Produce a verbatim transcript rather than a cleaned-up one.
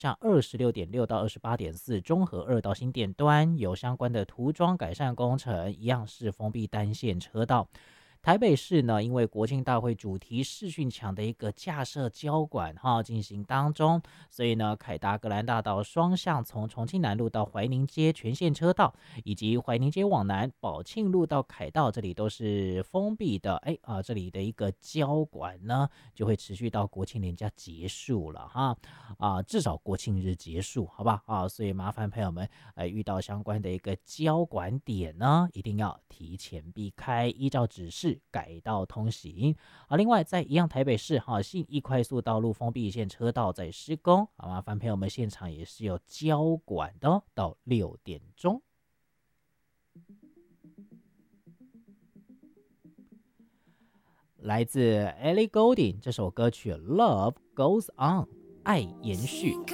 像二十六点六到二十八点四中和二到新店端有相关的涂装改善工程，一样是封闭单线车道。台北市呢，因为国庆大会主题视讯墙的一个架设交管哈进行当中，所以呢，凯达格兰大道双向从重庆南路到怀宁街全线车道，以及怀宁街往南宝庆路到凯道这里都是封闭的。哎啊，这里的一个交管呢，就会持续到国庆连假结束了哈啊，至少国庆日结束，好吧啊，所以麻烦朋友们，呃，遇到相关的一个交管点呢，一定要提前避开，依照指示改道通行。好，另外在一样台北市哈信义快速道路封闭线车道在施工，好，麻烦朋友们现场也是有交管的哦，到六点钟。来自 Ellie Goulding 这首歌曲《Love Goes On》，爱延续。